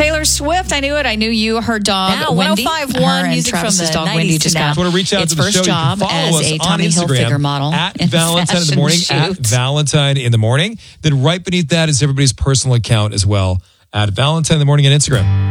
Taylor Swift. I knew it. I knew you, her dog, Now, Wendy. 105.1 Her music and from Travis's the dog, 90s Wendy, to just now. got If you want to reach out its to the first show, job you can follow as us a on Tommy Instagram Hilfiger model at in a Valentine in the fashion morning, shoot. at Valentine in the morning. Then right beneath that is everybody's personal account as well, at Valentine in the morning on Instagram.